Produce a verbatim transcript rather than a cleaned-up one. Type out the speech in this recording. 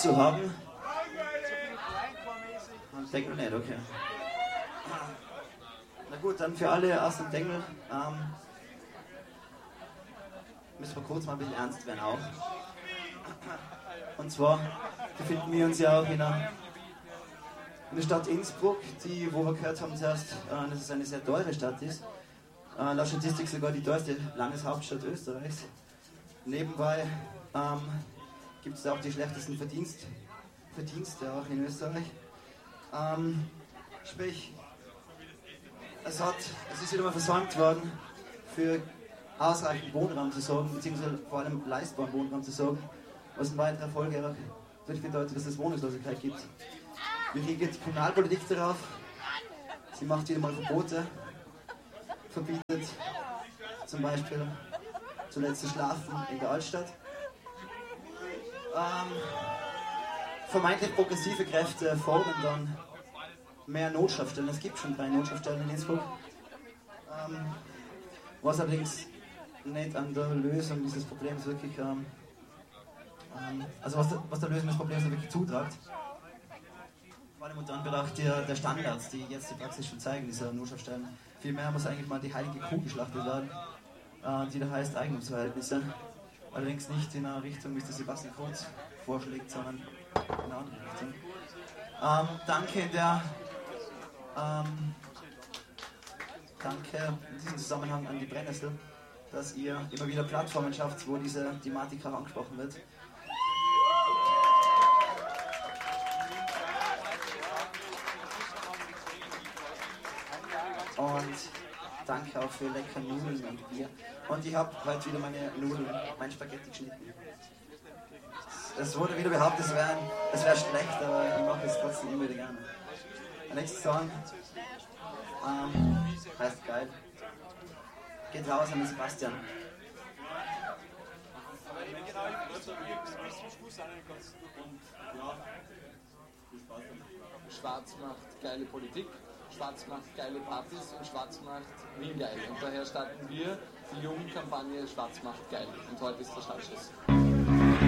zu haben. Deckel nicht, okay. Na gut, dann für alle aus dem Deckel ähm, müssen wir kurz mal ein bisschen ernst werden auch. Und zwar befinden wir uns ja auch in der, in der Stadt Innsbruck, die, wo wir gehört haben zuerst, äh, dass es eine sehr teure Stadt ist. Äh, laut Statistik sogar die teuerste Landeshauptstadt Österreichs. Nebenbei ähm, gibt es auch die schlechtesten Verdienst, Verdienste auch in Österreich. Ähm, sprich, es, hat, es ist wieder mal versäumt worden, für ausreichend Wohnraum zu sorgen, beziehungsweise vor allem leistbaren Wohnraum zu sorgen, was in weiterer Folge auch dadurch bedeutet, dass es Wohnungslosigkeit gibt. Wie reagiert die Kommunalpolitik darauf? Sie macht wieder mal Verbote, verbietet zum Beispiel zuletzt das Schlafen in der Altstadt. Ähm, vermeintlich progressive Kräfte fordern dann mehr Notschlafstellen. Es gibt schon drei Notschlafstellen in Innsbruck. Ähm, was allerdings nicht an der Lösung dieses Problems wirklich, ähm, ähm, also was der, was der Lösung des Problems wirklich zutragt. Vor allem unter Anbetracht der, der Standards, die jetzt die Praxis schon zeigen, dieser Notschlafstellen. Vielmehr muss eigentlich mal die heilige Kuh geschlachtet werden, äh, die da heißt Eigentumsverhältnisse. Allerdings nicht in einer Richtung, wie es der Sebastian Kurz vorschlägt, sondern in einer anderen Richtung. Ähm, danke in der ähm, Danke in diesem Zusammenhang an die Brennnessel, dass ihr immer wieder Plattformen schafft, wo diese Thematik auch angesprochen wird. Und danke auch für leckere Nudeln und Bier. Und ich habe heute wieder meine Nudeln, mein Spaghetti geschnitten. Es wurde wieder behauptet, es wäre wär schlecht, aber ich mache es trotzdem immer wieder gerne. Der nächste Song ähm, heißt geil. Geht raus an den Sebastian. Schwarz macht geile Politik, Schwarz macht geile Partys und Schwarz macht Wien geil. Und daher starten wir die Jugendkampagne Schwarz macht geil. Und heute ist der Startschuss.